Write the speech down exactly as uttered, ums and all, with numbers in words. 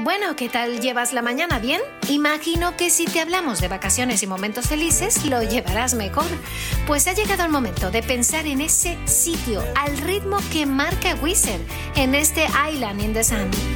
Bueno, ¿qué tal llevas la mañana? ¿Bien? Imagino que si te hablamos de vacaciones y momentos felices, lo llevarás mejor. Pues ha llegado el momento de pensar en ese sitio, al ritmo que marca Wizard, en este Island in the Sun.